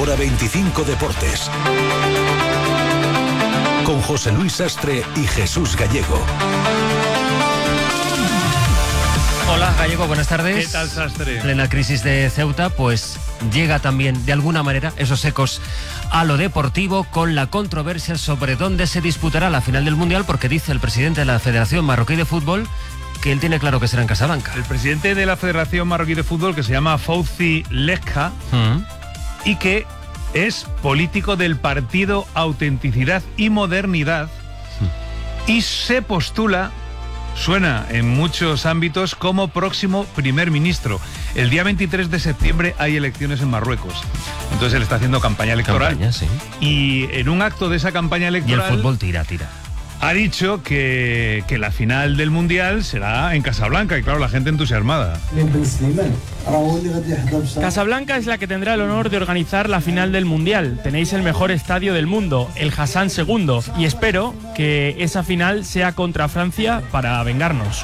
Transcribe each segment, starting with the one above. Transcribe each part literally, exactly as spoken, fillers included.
Hora veinticinco Deportes. Con José Luis Sastre y Jesús Gallego. Hola Gallego, buenas tardes. ¿Qué tal, Sastre? Plena crisis de Ceuta, pues llega también de alguna manera esos ecos a lo deportivo con la controversia sobre dónde se disputará la final del Mundial, porque dice el presidente de la Federación Marroquí de Fútbol que él tiene claro que será en Casablanca. El presidente de la Federación Marroquí de Fútbol, que se llama Fawzi Lejka, mm. y que es político del partido Autenticidad y Modernidad, mm. y se postula, suena en muchos ámbitos, como próximo primer ministro. El día veintitrés de septiembre hay elecciones en Marruecos. Entonces él está haciendo campaña electoral. Campaña, sí. Y en un acto de esa campaña electoral... Y el fútbol tira, tira. Ha dicho que, que la final del Mundial será en Casablanca, y claro, la gente entusiasmada. Casablanca es la que tendrá el honor de organizar la final del Mundial. Tenéis el mejor estadio del mundo, el Hassan segundo, y espero que esa final sea contra Francia para vengarnos.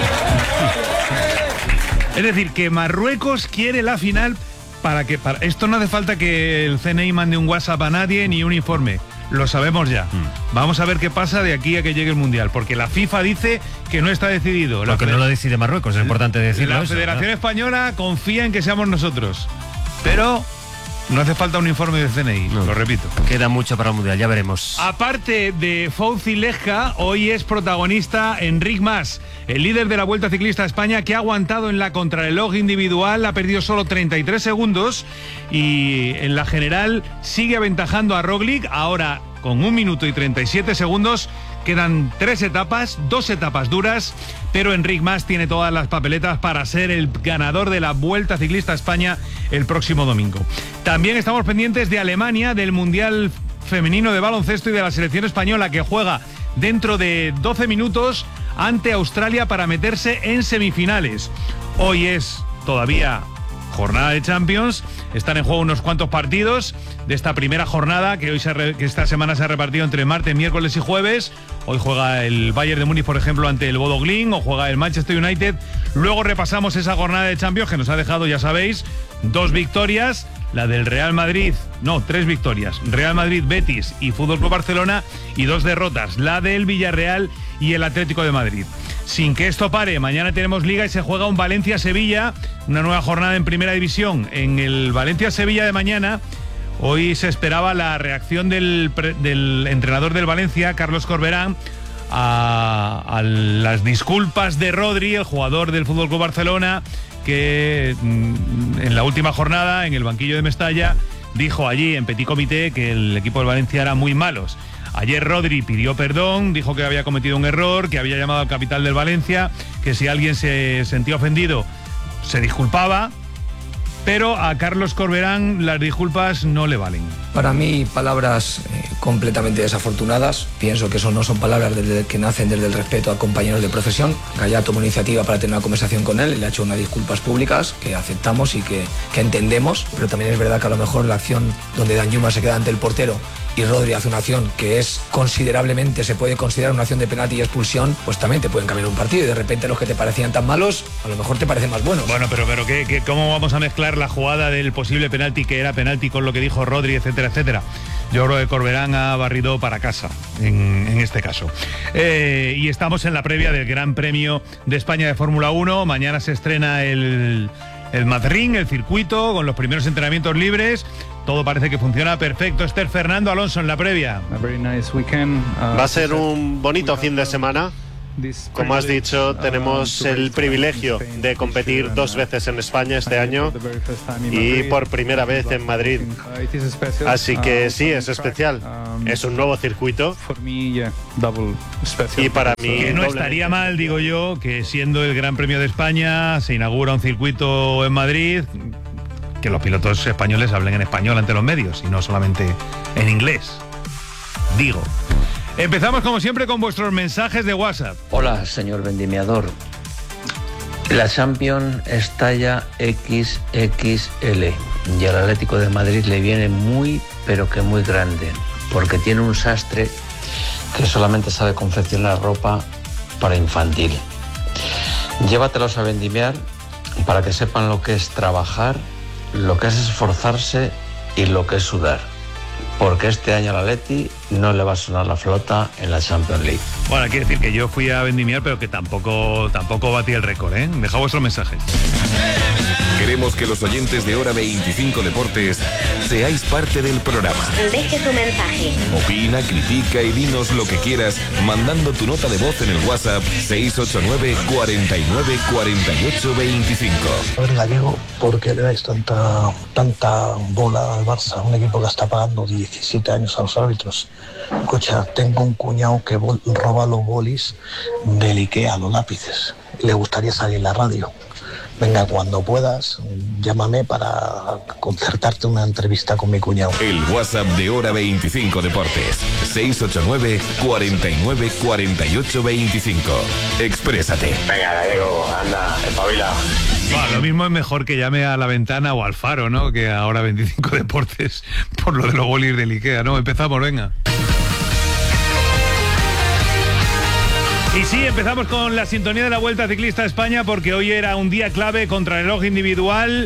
Es decir, que Marruecos quiere la final para que... Para, esto no hace falta que el C N I mande un WhatsApp a nadie ni un informe. Lo sabemos ya. Mm. Vamos a ver qué pasa de aquí a que llegue el Mundial, porque la FIFA dice que no está decidido. Porque no lo decide Marruecos, es importante decirlo. La eso, Federación ¿no? Española confía en que seamos nosotros, pero no hace falta un informe del C N I, no. Lo repito. Queda mucho para el Mundial, ya veremos. Aparte de Fawzi Lejka, hoy es protagonista Enric Mas, el líder de la Vuelta Ciclista a España, que ha aguantado en la contrarreloj individual, ha perdido solo treinta y tres segundos, y en la general sigue aventajando a Roglic. Ahora, con un minuto y treinta y siete segundos, quedan tres etapas, dos etapas duras, pero Enric Mas tiene todas las papeletas para ser el ganador de la Vuelta Ciclista a España el próximo domingo. También estamos pendientes de Alemania, del Mundial Femenino de Baloncesto y de la selección española, que juega dentro de doce minutos ante Australia para meterse en semifinales. Hoy es todavía jornada de Champions, están en juego unos cuantos partidos de esta primera jornada que, hoy se re, que esta semana se ha repartido entre martes, miércoles y jueves. Hoy juega el Bayern de Múnich, por ejemplo, ante el Bodo Glimt, o juega el Manchester United. Luego repasamos esa jornada de Champions que nos ha dejado, ya sabéis, dos victorias, la del Real Madrid, no, tres victorias, Real Madrid, Betis y Fútbol Club Barcelona, y dos derrotas, la del Villarreal y el Atlético de Madrid. Sin que esto pare, mañana tenemos Liga y se juega un Valencia-Sevilla, una nueva jornada en Primera División. En el Valencia-Sevilla de mañana, hoy se esperaba la reacción del, del entrenador del Valencia, Carlos Corberán, a, a las disculpas de Rodri, el jugador del F C Barcelona, que en la última jornada, en el banquillo de Mestalla, dijo allí en Petit Comité que el equipo del Valencia era muy malos. Ayer Rodri pidió perdón, dijo que había cometido un error, que había llamado al capitán del Valencia, que si alguien se sentía ofendido se disculpaba, pero a Carlos Corberán las disculpas no le valen. Para mí, palabras eh, completamente desafortunadas. Pienso que eso no son palabras desde, que nacen desde el respeto a compañeros de profesión. Gallá tomó iniciativa para tener una conversación con él y le ha hecho unas disculpas públicas que aceptamos y que, que entendemos, pero también es verdad que a lo mejor la acción donde Danjuma se queda ante el portero y Rodri hace una acción que es considerablemente, se puede considerar una acción de penalti y expulsión, pues también te pueden cambiar un partido, y de repente los que te parecían tan malos a lo mejor te parecen más buenos. Bueno, pero, pero ¿qué, qué, ¿cómo vamos a mezclar la jugada del posible penalti, que era penalti, con lo que dijo Rodri, etcétera, etcétera? Yo creo que Corberán ha barrido para casa en, en este caso. Eh, y estamos en la previa del Gran Premio de España de Fórmula uno. Mañana se estrena el, el Madrid, el circuito, con los primeros entrenamientos libres. Todo parece que funciona perfecto. Esther, Fernando Alonso en la previa. Va a ser un bonito fin de semana. Como has dicho, tenemos el privilegio de competir dos veces en España este año y por primera vez en Madrid. Así que sí, es especial. Es un nuevo circuito. Y para mí... Que no estaría mal, digo yo, que siendo el Gran Premio de España se inaugura un circuito en Madrid, que los pilotos españoles hablen en español ante los medios y no solamente en inglés. Digo... Empezamos como siempre con vuestros mensajes de WhatsApp. Hola, señor vendimiador. La Champions está ya equis equis ele y al Atlético de Madrid le viene muy, pero que muy grande, porque tiene un sastre que solamente sabe confeccionar ropa para infantil. Llévatelos a vendimiar para que sepan lo que es trabajar, lo que es esforzarse y lo que es sudar. Porque este año al Atleti no le va a sonar la flauta en la Champions League. Bueno, quiere decir que yo fui a vendimiar, pero que tampoco, tampoco batí el récord, ¿eh? Deja vuestro mensaje. Queremos que los oyentes de Hora veinticinco Deportes seáis parte del programa. Deje su mensaje. Opina, critica y dinos lo que quieras mandando tu nota de voz en el WhatsApp seis ocho nueve, cuarenta y nueve, cuarenta y ocho, veinticinco. A ver, Gallego, ¿por qué le dais tanta, tanta bola al Barça? Un equipo que está pagando diecisiete años a los árbitros. Escucha, tengo un cuñado que bol, roba los bolis del Ikea, los lápices. Le gustaría salir en la radio. Venga, cuando puedas, llámame para concertarte una entrevista con mi cuñado. El WhatsApp de Hora veinticinco Deportes. seis ocho nueve, cuarenta y nueve, cuarenta y ocho, veinticinco. Exprésate. Venga, Gallego, anda, espabila. Bueno, lo mismo es mejor que llame a La Ventana o al Faro, ¿no? Que a Hora veinticinco Deportes por lo de los bolis del Ikea, ¿no? Empezamos, venga. Y sí, empezamos con la sintonía de la Vuelta Ciclista a España porque hoy era un día clave contra el reloj individual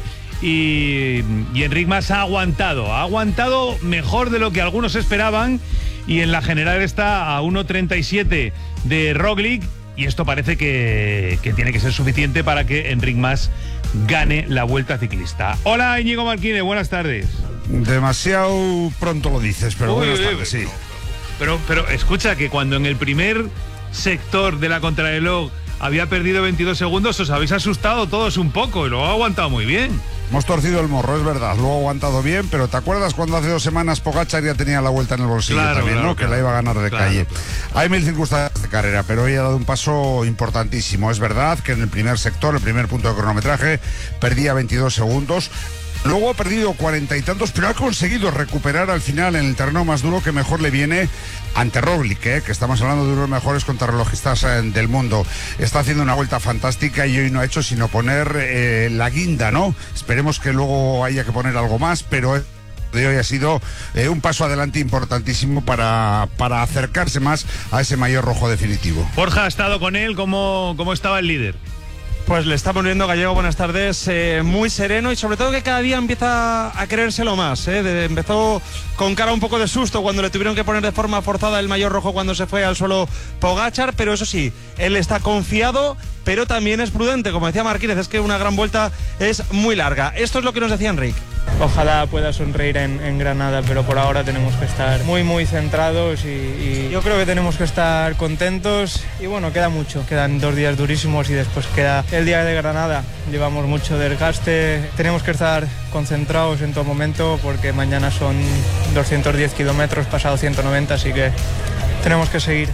y, y Enric Mas ha aguantado, ha aguantado mejor de lo que algunos esperaban y en la general está a uno treinta y siete de Roglic y esto parece que, que tiene que ser suficiente para que Enric Mas gane la Vuelta Ciclista. Hola Íñigo Martínez, buenas tardes. Demasiado pronto lo dices, pero Uy, buenas uy, tardes, sí. Pero, pero escucha que cuando en el primer sector de la contrarreloj había perdido veintidós segundos, os habéis asustado todos un poco y lo ha aguantado muy bien. Hemos torcido el morro, es verdad, lo ha aguantado bien, pero ¿te acuerdas cuando hace dos semanas Pogačar ya tenía la vuelta en el bolsillo claro, también, claro, ¿no? claro, que la iba a ganar de claro, calle. claro. Hay mil circunstancias de carrera, pero hoy ha dado un paso importantísimo. Es verdad que en el primer sector, el primer punto de cronometraje, perdía veintidós segundos. Luego ha perdido cuarenta y tantos, pero ha conseguido recuperar al final en el terreno más duro que mejor le viene ante Roglic, ¿eh? que estamos hablando de uno de los mejores contrarrelojistas eh, del mundo. Está haciendo una vuelta fantástica y hoy no ha hecho sino poner eh, la guinda, ¿no? Esperemos que luego haya que poner algo más, pero de hoy ha sido eh, un paso adelante importantísimo para, para acercarse más a ese maillot rojo definitivo. Borja ha estado con él, ¿cómo, cómo estaba el líder? Pues le estamos viendo, Gallego, buenas tardes, eh, muy sereno y sobre todo que cada día empieza a creérselo más. Eh. De, empezó con cara un poco de susto cuando le tuvieron que poner de forma forzada el maillot rojo cuando se fue al suelo Pogačar, pero eso sí, él está confiado, pero también es prudente. Como decía Marquínez, es que una gran vuelta es muy larga. Esto es lo que nos decía Enric. Ojalá pueda sonreír en, en Granada, pero por ahora tenemos que estar muy muy centrados y, y yo creo que tenemos que estar contentos y bueno, queda mucho, quedan dos días durísimos y después queda el día de Granada. Llevamos mucho desgaste, tenemos que estar concentrados en todo momento porque mañana son doscientos diez kilómetros, pasado ciento noventa, así que tenemos que seguir.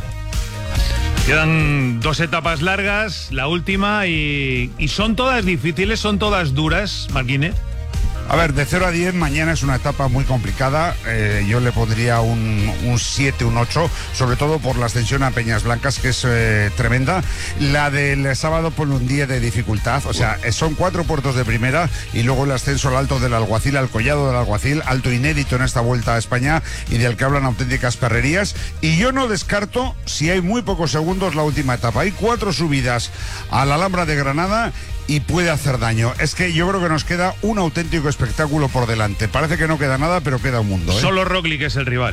Quedan dos etapas largas, la última, y, y son todas difíciles, son todas duras, Marquínez. A ver, de cero a diez mañana es una etapa muy complicada, eh, yo le pondría un, un siete, un ocho, sobre todo por la ascensión a Peñas Blancas, que es eh, tremenda. La del sábado pone un diez de dificultad, o sea, son cuatro puertos de primera y luego el ascenso al Alto del Alguacil, al Collado del Alguacil, alto inédito en esta Vuelta a España y del que hablan auténticas perrerías. Y yo no descarto, si hay muy pocos segundos, la última etapa. Hay cuatro subidas a la Alhambra de Granada y puede hacer daño. Es que yo creo que nos queda un auténtico espectáculo por delante. Parece que no queda nada, pero queda un mundo, ¿eh? Solo Roglic es el rival.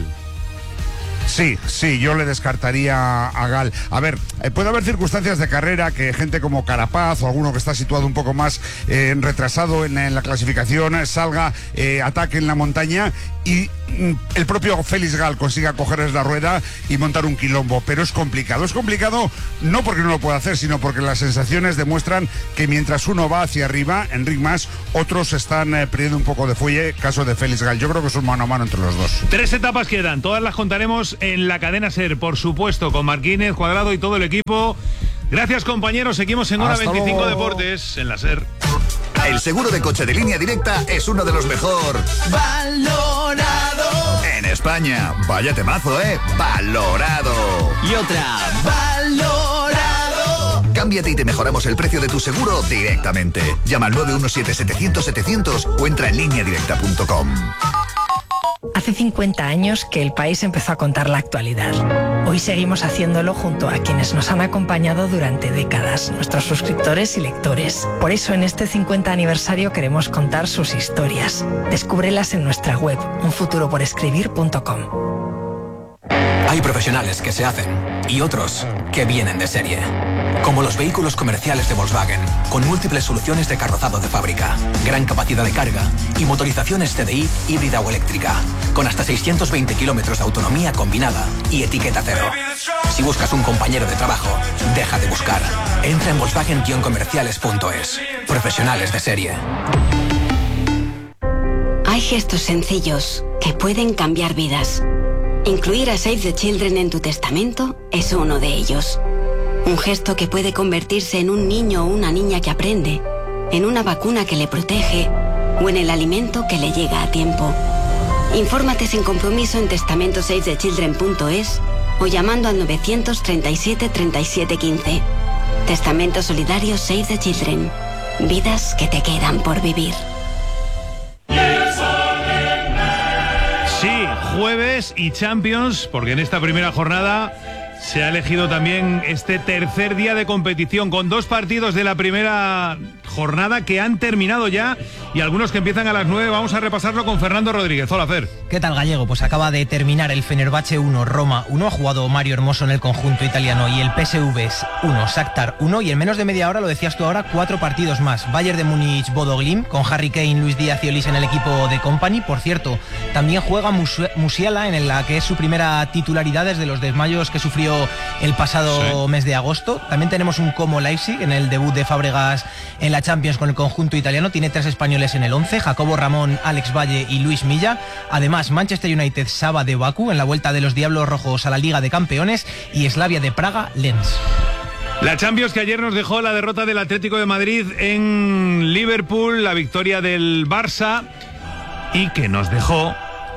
Sí, sí, yo le descartaría a Gal. A ver, eh, puede haber circunstancias de carrera que gente como Carapaz o alguno que está situado un poco más eh, retrasado en, en la clasificación eh, salga, eh, ataque en la montaña y mm, el propio Félix Gal consiga cogerles la rueda y montar un quilombo. Pero es complicado. Es complicado no porque no lo pueda hacer, sino porque las sensaciones demuestran que mientras uno va hacia arriba, Enric Mas, otros están eh, perdiendo un poco de fuelle, caso de Félix Gal. Yo creo que es un mano a mano entre los dos. Tres etapas quedan, todas las contaremos en la cadena SER, por supuesto, con Marquínez, Cuadrado y todo el equipo. Gracias, compañeros. Seguimos en Hora veinticinco Deportes en la SER. El seguro de coche de Línea Directa es uno de los mejor valorado en España. Vaya temazo, ¿eh? Valorado. Y otra, valorado. Cámbiate y te mejoramos el precio de tu seguro directamente. Llama al nueve uno siete, setecientos, setecientos o entra en línea directa punto com. Hace Hace cincuenta años que el país empezó a contar la actualidad. Hoy seguimos haciéndolo junto a quienes nos han acompañado durante décadas, nuestros suscriptores y lectores. Por eso en este cincuenta aniversario queremos contar sus historias. Descúbrelas en nuestra web, un futuro por escribir punto com. Hay profesionales que se hacen y otros que vienen de serie. Como los vehículos comerciales de Volkswagen, con múltiples soluciones de carrozado de fábrica, gran capacidad de carga y motorizaciones C D I híbrida o eléctrica, con hasta seiscientos veinte kilómetros de autonomía combinada y etiqueta cero. Si buscas un compañero de trabajo, deja de buscar. Entra en volkswagen guion comerciales punto es. Profesionales de serie. Hay gestos sencillos que pueden cambiar vidas. Incluir a Save the Children en tu testamento es uno de ellos. Un gesto que puede convertirse en un niño o una niña que aprende, en una vacuna que le protege o en el alimento que le llega a tiempo. Infórmate sin compromiso en testamento save the children punto es o llamando al novecientos treinta y siete treinta y siete quince. Testamento solidario Save the Children. Vidas que te quedan por vivir. Sí, jueves y Champions, porque en esta primera jornada se ha elegido también este tercer día de competición con dos partidos de la primera jornada que han terminado ya y algunos que empiezan a las nueve. Vamos a repasarlo con Fernando Rodríguez. Hola, Fer. ¿Qué tal, Gallego? Pues acaba de terminar el Fenerbahce uno, Roma uno. Ha jugado Mario Hermoso en el conjunto italiano y el P S V uno, Shakhtar uno. Y en menos de media hora, lo decías tú ahora, cuatro partidos más. Bayern de Múnich, Bodo Glimt, con Harry Kane, Luis Díaz y Olise en el equipo de Company. Por cierto, también juega Musiala, en la que es su primera titularidad desde los desmayos que sufrió el pasado sí. mes de agosto. También tenemos un Como Leipzig en el debut de Fábregas en la Champions con el conjunto italiano. Tiene tres españoles en el once, Jacobo Ramón, Alex Valle y Luis Milla. Además, Manchester United, Saba de Bakú en la vuelta de los Diablos Rojos a la Liga de Campeones y Slavia de Praga, Lens. La Champions que ayer nos dejó la derrota del Atlético de Madrid en Liverpool, la victoria del Barça y que nos dejó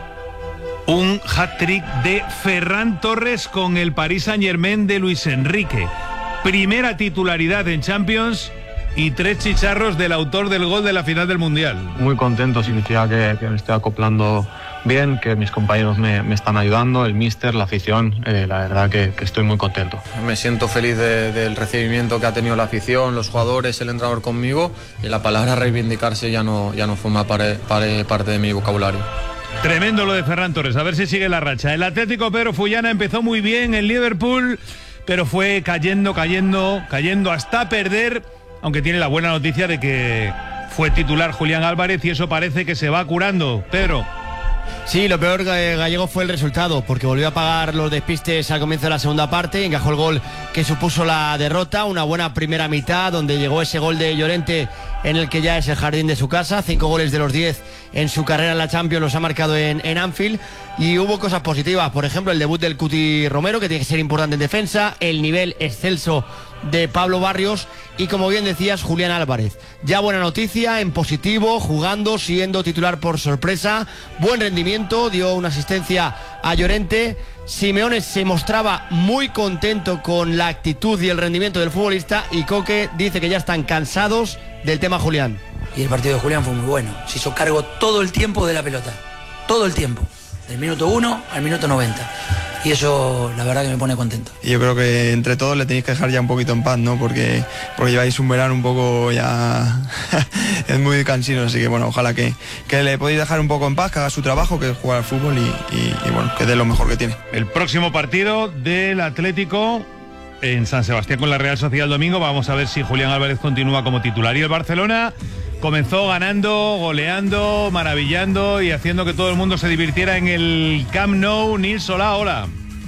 un hat-trick de Ferran Torres con el Paris Saint-Germain de Luis Enrique. Primera titularidad en Champions y tres chicharros del autor del gol de la final del Mundial. Muy contento, significa que, que me estoy acoplando bien, que mis compañeros me, me están ayudando, el míster, la afición, eh, la verdad que, que estoy muy contento. Me siento feliz de, del recibimiento que ha tenido la afición, los jugadores, el entrenador conmigo, y la palabra reivindicarse ya no, ya no forma pare, pare, parte de mi vocabulario. Tremendo lo de Ferran Torres, a ver si sigue la racha. El Atlético Pedro Fullana empezó muy bien en Liverpool, pero fue cayendo, cayendo, cayendo hasta perder, aunque tiene la buena noticia de que fue titular Julián Álvarez y eso parece que se va curando. Pedro. Sí, lo peor, Gallego, fue el resultado, porque volvió a pagar los despistes al comienzo de la segunda parte, encajó el gol que supuso la derrota, una buena primera mitad donde llegó ese gol de Llorente en el que ya es el jardín de su casa, cinco goles de los diez en su carrera en la Champions los ha marcado en, en Anfield, y hubo cosas positivas, por ejemplo el debut del Cuti Romero, que tiene que ser importante en defensa, el nivel excelso de Pablo Barrios y, como bien decías, Julián Álvarez. Ya buena noticia, en positivo, jugando, siendo titular por sorpresa, buen rendimiento, dio una asistencia a Llorente. Simeone se mostraba muy contento con la actitud y el rendimiento del futbolista, y Coque dice que ya están cansados del tema Julián. Y el partido de Julián fue muy bueno, se hizo cargo todo el tiempo de la pelota, todo el tiempo, del minuto uno al minuto noventa. Y eso la verdad que me pone contento. Y yo creo que entre todos le tenéis que dejar ya un poquito en paz, ¿no? Porque, porque lleváis un verano un poco ya es muy cansino, así que bueno, ojalá que, que le podéis dejar un poco en paz, que haga su trabajo, que es jugar al fútbol y, y, y bueno, que dé lo mejor que tiene. El próximo partido del Atlético en San Sebastián con la Real Sociedad el domingo, vamos a ver si Julián Álvarez continúa como titular. Y el Barcelona comenzó ganando, goleando, maravillando y haciendo que todo el mundo se divirtiera en el Camp Nou. Nils Solá, hola.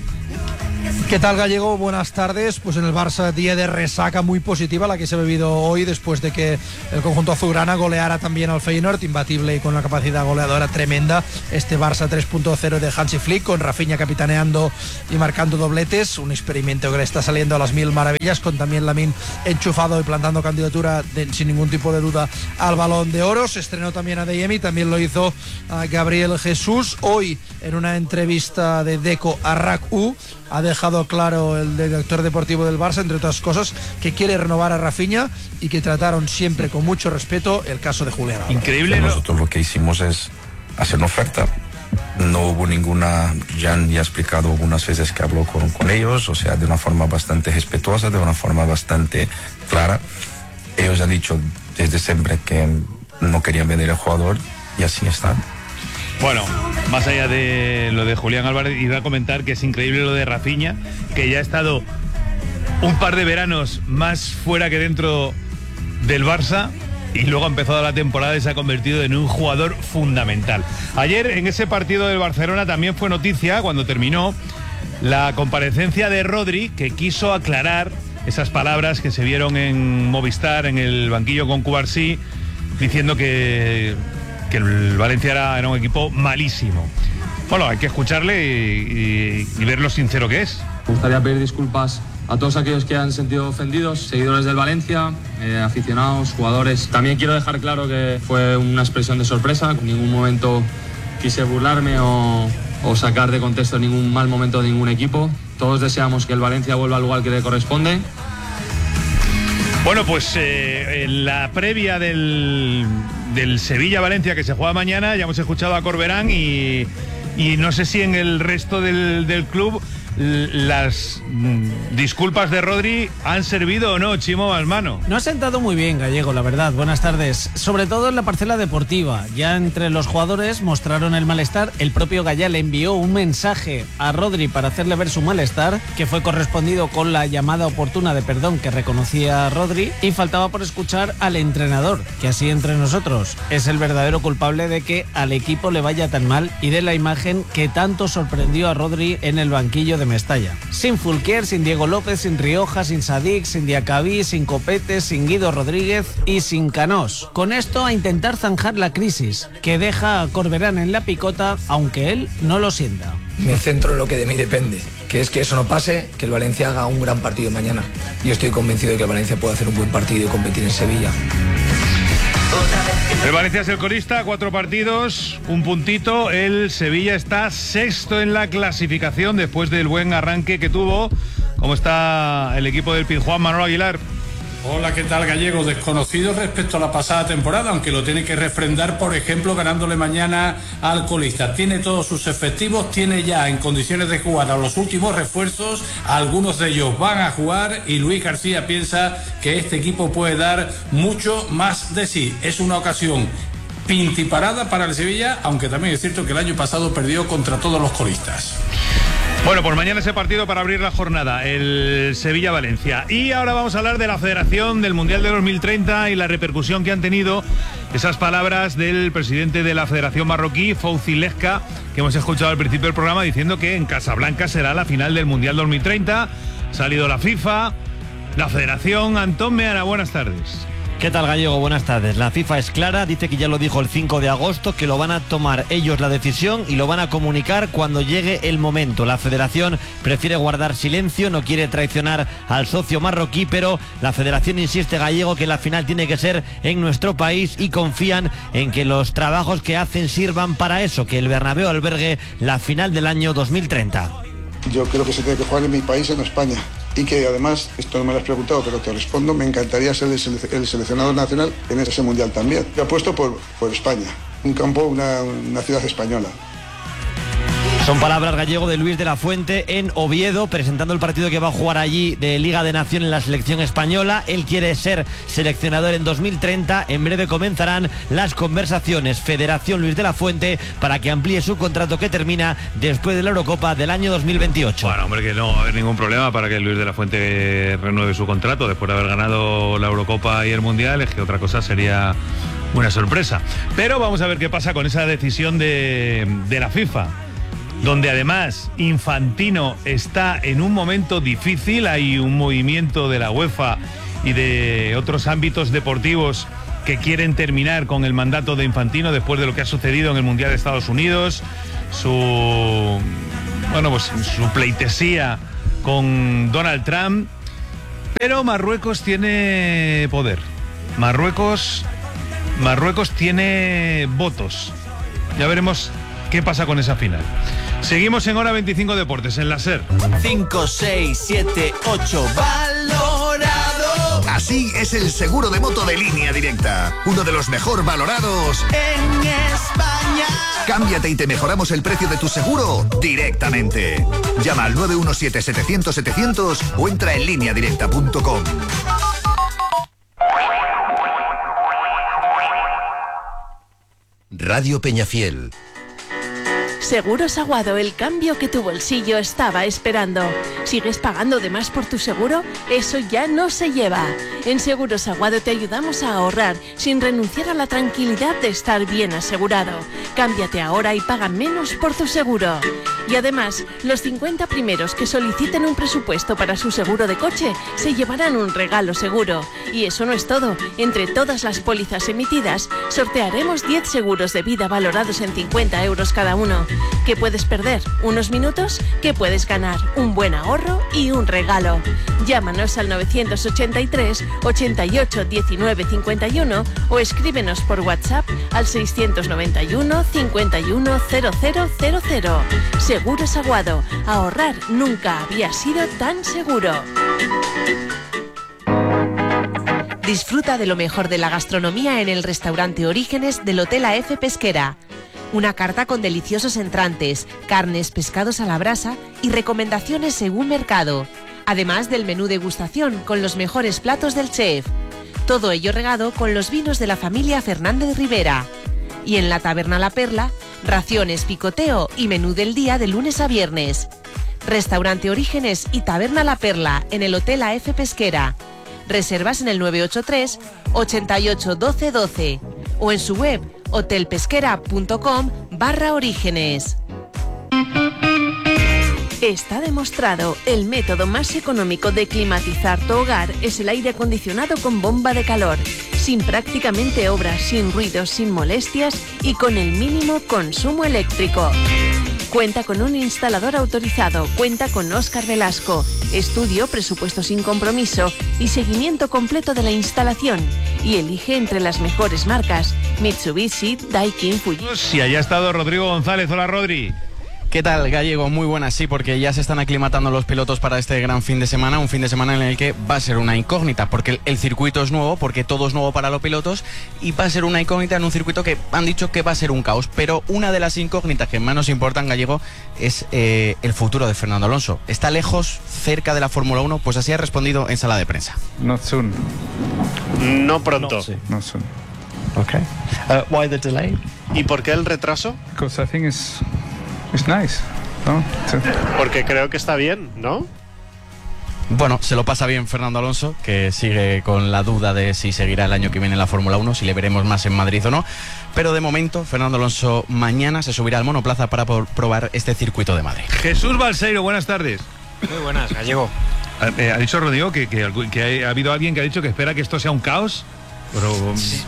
¿Qué tal, Gallego? Buenas tardes. Pues en el Barça, día de resaca muy positiva la que se ha bebido hoy después de que el conjunto azulgrana goleara también al Feyenoord, imbatible y con una capacidad goleadora tremenda. Este Barça tres punto cero de Hansi Flick, con Rafinha capitaneando y marcando dobletes, un experimento que le está saliendo a las mil maravillas, con también Lamine enchufado y plantando candidatura de, sin ningún tipo de duda al Balón de Oro. Se estrenó también a Adeyemi, también lo hizo uh, Gabriel Jesús. Hoy, en una entrevista de Deco a R A C U, ha dejado claro el director deportivo del Barça, entre otras cosas, que quiere renovar a Rafinha y que trataron siempre con mucho respeto el caso de Julián Álvarez. Increíble. Nosotros lo que hicimos es hacer una oferta no hubo ninguna, Jan ya ha explicado algunas veces que habló con, con ellos, o sea, de una forma bastante respetuosa, de una forma bastante clara. Ellos han dicho desde siempre que no querían vender el jugador y así está. Bueno, más allá de lo de Julián Álvarez, iba a comentar que es increíble lo de Rafinha, que ya ha estado un par de veranos más fuera que dentro del Barça y luego ha empezado la temporada y se ha convertido en un jugador fundamental. Ayer en ese partido del Barcelona también fue noticia, cuando terminó, la comparecencia de Rodri, que quiso aclarar esas palabras que se vieron en Movistar, en el banquillo con Cubarsí, diciendo que, que el Valencia era, era un equipo malísimo. Bueno, hay que escucharle y, y, y ver lo sincero que es. Me gustaría pedir disculpas a todos aquellos que han sentido ofendidos, seguidores del Valencia, eh, aficionados, jugadores. También quiero dejar claro que fue una expresión de sorpresa. En ningún momento quise burlarme o, o sacar de contexto ningún mal momento de ningún equipo. Todos deseamos que el Valencia vuelva al lugar que le corresponde. Bueno, pues eh, en la previa del, del Sevilla-Valencia que se juega mañana, ya hemos escuchado a Corberán y, y no sé si en el resto del, del club las mm, disculpas de Rodri han servido o no, Chimo Balmano. No ha sentado muy bien, Gallego, la verdad. Buenas tardes. Sobre todo en la parcela deportiva. Ya entre los jugadores mostraron el malestar. El propio Gallá le envió un mensaje a Rodri para hacerle ver su malestar, que fue correspondido con la llamada oportuna de perdón que reconocía Rodri, y faltaba por escuchar al entrenador, que así entre nosotros es el verdadero culpable de que al equipo le vaya tan mal y de la imagen que tanto sorprendió a Rodri en el banquillo de Mestalla. Sin Fulquier, sin Diego López, sin Rioja, sin Sadik, sin Diacabí, sin Copete, sin Guido Rodríguez y sin Canós. Con esto a intentar zanjar la crisis, que deja a Corberán en la picota, aunque él no lo sienta. Me centro en lo que de mí depende, que es que eso no pase, que el Valencia haga un gran partido mañana. Yo estoy convencido de que el Valencia puede hacer un buen partido y competir en Sevilla. El Valencia es el colista, cuatro partidos, un puntito. El Sevilla está sexto en la clasificación después del buen arranque que tuvo. ¿Cómo está el equipo del Pizjuán, Manolo Aguilar? Hola, ¿qué tal, Gallego? Desconocido respecto a la pasada temporada, aunque lo tiene que refrendar, por ejemplo, ganándole mañana al colista. Tiene todos sus efectivos, tiene ya en condiciones de jugar a los últimos refuerzos, algunos de ellos van a jugar y Luis García piensa que este equipo puede dar mucho más de sí. Es una ocasión pintiparada para el Sevilla, aunque también es cierto que el año pasado perdió contra todos los colistas. Bueno, pues mañana ese partido para abrir la jornada, el Sevilla-Valencia. Y ahora vamos a hablar de la Federación, del Mundial de dos mil treinta y la repercusión que han tenido esas palabras del presidente de la Federación marroquí, Fouzi Lezka, que hemos escuchado al principio del programa diciendo que en Casablanca será la final del Mundial dos mil treinta. Ha salido la FIFA, la Federación. Antón Meana, buenas tardes. ¿Qué tal, Gallego? Buenas tardes. La FIFA es clara, dice que ya lo dijo el cinco de agosto, que lo van a tomar ellos la decisión y lo van a comunicar cuando llegue el momento. La Federación prefiere guardar silencio, no quiere traicionar al socio marroquí, pero la Federación insiste, Gallego, que la final tiene que ser en nuestro país y confían en que los trabajos que hacen sirvan para eso, que el Bernabéu albergue la final del año dos mil treinta. Yo creo que se tiene que jugar en mi país, en España. Y que además, esto no me lo has preguntado, pero te respondo, me encantaría ser el, sele el seleccionador nacional en ese mundial también. Yo apuesto por, por España, un campo, una, una ciudad española. Son palabras, Gallego, de Luis de la Fuente en Oviedo, presentando el partido que va a jugar allí de Liga de Naciones en la selección española. Él quiere ser seleccionador en dos mil treinta. En breve comenzarán las conversaciones Federación Luis de la Fuente para que amplíe su contrato que termina después de la Eurocopa del año dos mil veintiocho. Bueno, hombre, que no va a haber ningún problema para que Luis de la Fuente renueve su contrato después de haber ganado la Eurocopa y el Mundial. Es que otra cosa sería una sorpresa. Pero vamos a ver qué pasa con esa decisión de, de la FIFA, donde además Infantino está en un momento difícil. Hay un movimiento de la UEFA y de otros ámbitos deportivos que quieren terminar con el mandato de Infantino después de lo que ha sucedido en el Mundial de Estados Unidos, su, bueno, pues su pleitesía con Donald Trump. Pero Marruecos tiene poder. Marruecos, Marruecos tiene votos. Ya veremos qué pasa con esa final. Seguimos en Hora veinticinco Deportes, en la SER. cinco, seis, siete, ocho, valorado. Así es el seguro de moto de Línea Directa. Uno de los mejor valorados en España. Cámbiate y te mejoramos el precio de tu seguro directamente. Llama al nueve uno siete, setecientos, setecientos o entra en línea directa punto com. Radio Peñafiel. Seguros Aguado, el cambio que tu bolsillo estaba esperando. ¿Sigues pagando de más por tu seguro? Eso ya no se lleva. En Seguros Aguado te ayudamos a ahorrar sin renunciar a la tranquilidad de estar bien asegurado. Cámbiate ahora y paga menos por tu seguro. Y además, los cincuenta primeros que soliciten un presupuesto para su seguro de coche se llevarán un regalo seguro. Y eso no es todo. Entre todas las pólizas emitidas, sortearemos diez seguros de vida valorados en cincuenta euros cada uno. ¿Qué puedes perder? ¿Unos minutos? ¿Qué puedes ganar? Un buen ahorro y un regalo. Llámanos al novecientos ochenta y tres, ochenta y ocho, diecinueve, cincuenta y uno o escríbenos por WhatsApp al seiscientos noventa y uno, cincuenta y uno, cero cero cero cero. Seguros Aguado. Ahorrar nunca había sido tan seguro. Disfruta de lo mejor de la gastronomía en el restaurante Orígenes del Hotel A F Pesquera. Una carta con deliciosos entrantes, carnes, pescados a la brasa y recomendaciones según mercado. Además del menú degustación con los mejores platos del chef. Todo ello regado con los vinos de la familia Fernández Rivera. Y en la Taberna La Perla, raciones, picoteo y menú del día de lunes a viernes. Restaurante Orígenes y Taberna La Perla en el Hotel A F Pesquera. Reservas en el nueve ocho tres, ochenta y ocho, doce, doce o en su web hotelpesquera.com barra orígenes. Está demostrado, el método más económico de climatizar tu hogar es el aire acondicionado con bomba de calor, sin prácticamente obras, sin ruidos, sin molestias y con el mínimo consumo eléctrico. Cuenta con un instalador autorizado, cuenta con Óscar Velasco, estudio, presupuesto sin compromiso y seguimiento completo de la instalación. Y elige entre las mejores marcas, Mitsubishi, Daikin, Fuji. Si haya estado Rodrigo González. Hola, Rodri. ¿Qué tal, Gallego? Muy buenas, sí, porque ya se están aclimatando los pilotos para este gran fin de semana, un fin de semana en el que va a ser una incógnita, porque el, el circuito es nuevo, porque todo es nuevo para los pilotos, y va a ser una incógnita en un circuito que han dicho que va a ser un caos, pero una de las incógnitas que más nos importan, Gallego, es eh, el futuro de Fernando Alonso. ¿Está lejos, cerca de la Fórmula uno? Pues así ha respondido en sala de prensa. Not soon. No pronto. Not soon. Not soon. Okay. Uh, why the delay? ¿Y por qué el retraso? Because I think it's it's nice. No? Porque creo que está bien, ¿no? Bueno, se lo pasa bien Fernando Alonso, que sigue con la duda de si seguirá el año que viene en la Fórmula uno, si le veremos más en Madrid o no. Pero de momento, Fernando Alonso mañana se subirá al monoplaza para probar este circuito de Madrid. Jesús Balseiro, buenas tardes. Muy buenas, Gallego. ¿Ha, ha dicho Rodrigo que, que, que ha habido alguien que ha dicho que espera que esto sea un caos? Pero... Sí.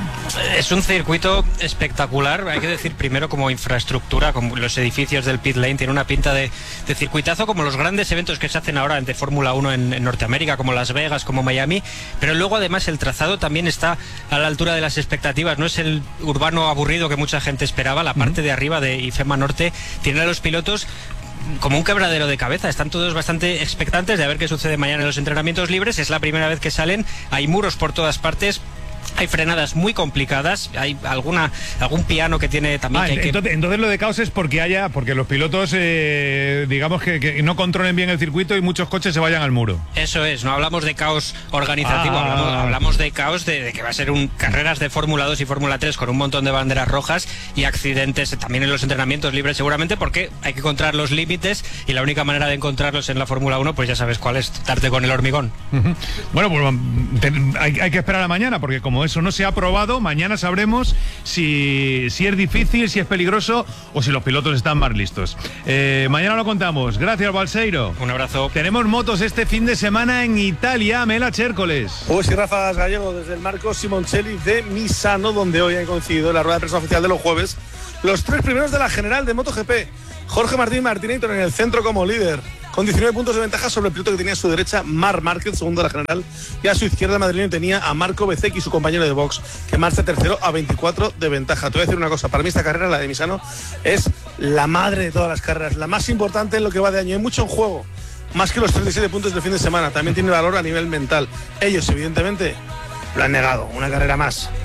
Es un circuito espectacular, hay que decir primero como infraestructura, como los edificios del pit lane, tiene una pinta de, de circuitazo como los grandes eventos que se hacen ahora entre Fórmula uno en, en Norteamérica, como Las Vegas, como Miami, pero luego además el trazado también está a la altura de las expectativas, no es el urbano aburrido que mucha gente esperaba, la parte de arriba de IFEMA Norte tiene a los pilotos como un quebradero de cabeza, están todos bastante expectantes de a ver qué sucede mañana en los entrenamientos libres, es la primera vez que salen, hay muros por todas partes. Hay frenadas muy complicadas, hay alguna algún piano que tiene también... Ah, que hay entonces, que... entonces lo de caos es porque haya porque los pilotos, eh, digamos, que, que no controlen bien el circuito y muchos coches se vayan al muro. Eso es, no hablamos de caos organizativo, ah. hablamos, hablamos de caos de, de que va a ser un carreras de Fórmula dos y Fórmula tres con un montón de banderas rojas y accidentes también en los entrenamientos libres seguramente, porque hay que encontrar los límites y la única manera de encontrarlos en la Fórmula uno, pues ya sabes cuál es, darte con el hormigón. Uh-huh. Bueno, pues te, hay, hay que esperar a mañana, porque como eso no se ha aprobado, mañana sabremos si, si es difícil, si es peligroso o si los pilotos están más listos. Eh, mañana lo contamos. Gracias, Balseiro. Un abrazo. Tenemos motos este fin de semana en Italia. Mela Chércoles. Pues sí, Rafa Gallego, desde el Marco Simoncelli de Misano, donde hoy han coincidido en la rueda de prensa oficial de los jueves los tres primeros de la general de MotoGP. Jorge Martín Martinator en el centro como líder, con diecinueve puntos de ventaja sobre el piloto que tenía a su derecha, Marc Márquez, segundo de la general, y a su izquierda madrileño tenía a Marco Bezzecchi, su compañero de box, que marcha tercero a veinticuatro de ventaja. Te voy a decir una cosa, para mí esta carrera, la de Misano, es la madre de todas las carreras, la más importante en lo que va de año. Hay mucho en juego, más que los treinta y siete puntos del fin de semana, también tiene valor a nivel mental. Ellos, evidentemente, lo han negado, una carrera más.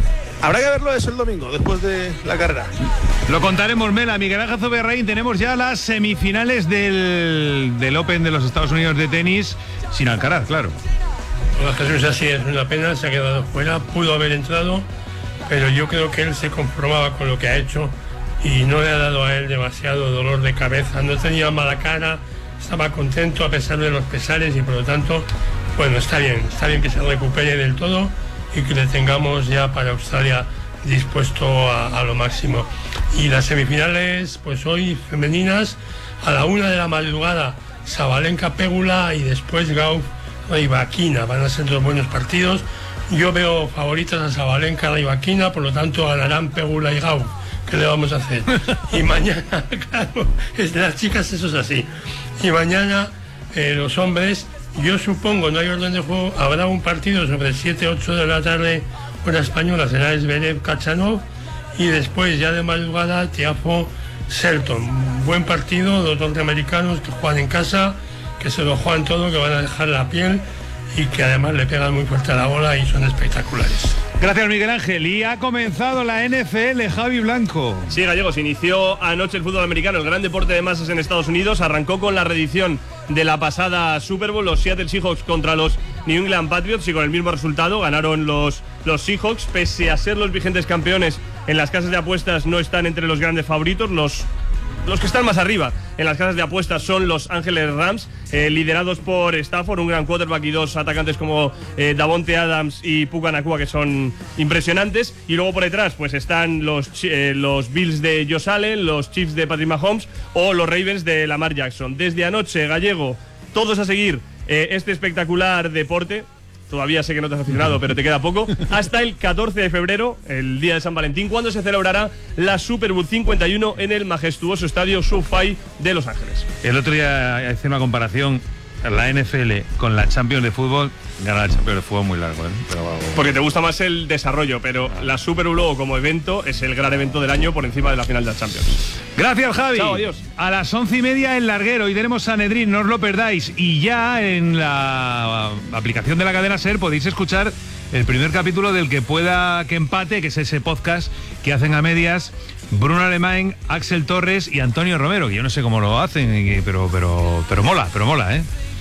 Habrá que verlo eso el domingo, después de la carrera. Lo contaremos, Mela. Miguel Ángel Zuberraín, tenemos ya las semifinales del, del Open de los Estados Unidos de tenis, sin Alcaraz, claro. Hola Jesús, así es, una pena, se ha quedado fuera, pudo haber entrado, pero yo creo que él se conformaba con lo que ha hecho y no le ha dado a él demasiado dolor de cabeza, no tenía mala cara, estaba contento a pesar de los pesares y por lo tanto, bueno, está bien, está bien que se recupere del todo y que le tengamos ya para Australia dispuesto a, a lo máximo. Y las semifinales, pues hoy femeninas, a la una de la madrugada, Sabalenka Pegula y después Gauff Rybakina, van a ser dos buenos partidos. Yo veo favoritas a Sabalenka, Rybakina, por lo tanto ganarán Pegula y Gauff. ¿Qué le vamos a hacer? Y mañana, claro, es de las chicas eso es así. Y mañana eh, los hombres, yo supongo, no hay orden de juego, habrá un partido sobre siete ocho de la tarde, hora española, será Zverev Kachanov, y después ya de madrugada Tiafoe Shelton. Buen partido, dos norteamericanos que juegan en casa, que se lo juegan todo, que van a dejar la piel y que además le pegan muy fuerte a la bola y son espectaculares. Gracias, Miguel Ángel. Y ha comenzado la N F L, Javi Blanco. Sí, Gallegos, inició anoche el fútbol americano, el gran deporte de masas en Estados Unidos. Arrancó con la reedición de la pasada Super Bowl, los Seattle Seahawks contra los New England Patriots, y con el mismo resultado ganaron los, los Seahawks. Pese a ser los vigentes campeones, en las casas de apuestas no están entre los grandes favoritos. Los Los que están más arriba en las casas de apuestas son los Ángeles Rams, eh, liderados por Stafford, un gran quarterback, y dos atacantes como eh, Davonte Adams y Puka Nacua, que son impresionantes. Y luego por detrás pues están los, eh, los Bills de Josh Allen, los Chiefs de Patrick Mahomes o los Ravens de Lamar Jackson. Desde anoche, Gallego, todos a seguir eh, este espectacular deporte. Todavía sé que no te has aficionado, pero te queda poco. Hasta el catorce de febrero, el día de San Valentín, cuando se celebrará la Super Bowl cincuenta y uno en el majestuoso estadio SoFi de Los Ángeles. El otro día hice una comparación, la N F L con la Champions de fútbol. Gana la Champions de fútbol muy largo, ¿eh? Pero... Porque te gusta más el desarrollo, pero la Super Bowl luego como evento es el gran evento del año por encima de la final de la Champions. Gracias, Javi. Chao, adiós. A las once y media en Larguero, y tenemos Sanedrín, no os lo perdáis. Y ya en la aplicación de la cadena SER podéis escuchar el primer capítulo del Que Pueda Que Empate, que es ese podcast que hacen a medias Bruno Alemán, Axel Torres y Antonio Romero, que yo no sé cómo lo hacen, pero, pero, pero mola, pero mola, ¿eh?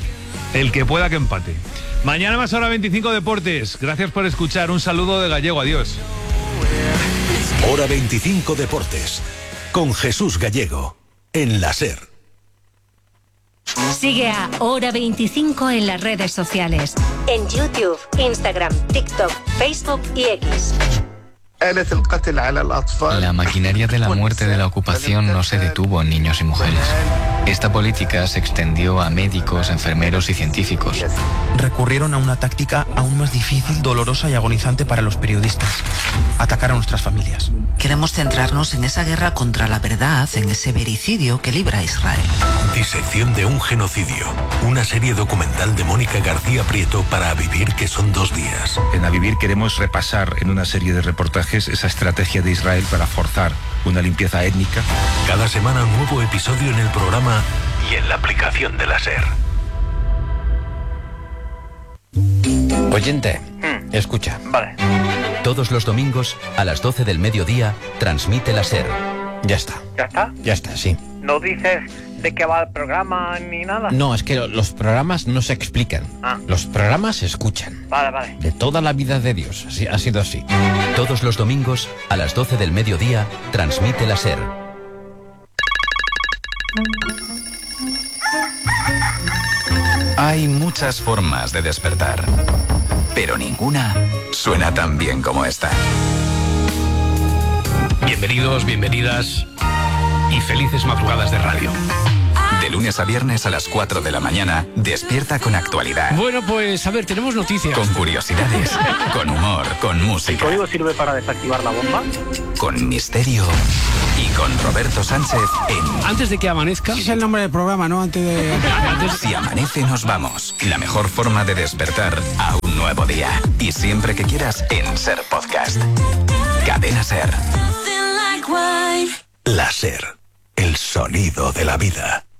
El Que Pueda Que Empate. Mañana más hora veinticinco Deportes. Gracias por escuchar. Un saludo de Gallego. Adiós. Hora veinticinco Deportes. Con Jesús Gallego. En la SER. Sigue a Hora veinticinco en las redes sociales. En YouTube, Instagram, TikTok, Facebook y X. La maquinaria de la muerte de la ocupación no se detuvo en niños y mujeres. Esta política se extendió a médicos, enfermeros y científicos. Recurrieron a una táctica aún más difícil, dolorosa y agonizante para los periodistas: atacar a nuestras familias. Queremos centrarnos en esa guerra contra la verdad, en ese vericidio que libra a Israel. Disección de un genocidio. Una serie documental de Mónica García Prieto para A Vivir, que son dos días. En A Vivir queremos repasar en una serie de reportajes esa estrategia de Israel para forzar una limpieza étnica. Cada semana un nuevo episodio en el programa y en la aplicación de la SER. Oyente, mm. escucha. Vale. Todos los domingos a las doce del mediodía transmite la SER. Ya está. ¿Ya está? Ya está, sí. ¿No dices de qué va el programa ni nada? No, es que los programas no se explican. Ah. Los programas se escuchan. Vale, vale. De toda la vida de Dios. Así, ha sido así. Todos los domingos a las doce del mediodía transmite la SER. Hay muchas formas de despertar, pero ninguna suena tan bien como esta. Bienvenidos, bienvenidas y felices madrugadas de radio. De lunes a viernes a las cuatro de la mañana, despierta con actualidad. Bueno, pues a ver, tenemos noticias. Con curiosidades, con humor, con música. ¿El código sirve para desactivar la bomba? Con misterio y con Roberto Sánchez en... Antes de que amanezca. Es el nombre del programa, ¿no? Antes de... Antes... Si amanece nos vamos. La mejor forma de despertar a un nuevo día. Y siempre que quieras en SER Podcast. Cadena SER. La SER. El sonido de la vida.